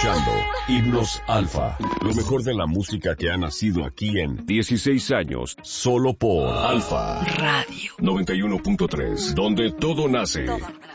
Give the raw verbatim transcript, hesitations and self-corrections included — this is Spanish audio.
escuchando Himnos Alfa, lo mejor de la música que ha nacido aquí en dieciséis años, solo por Alfa Radio noventa y uno punto tres, donde todo nace. Todo.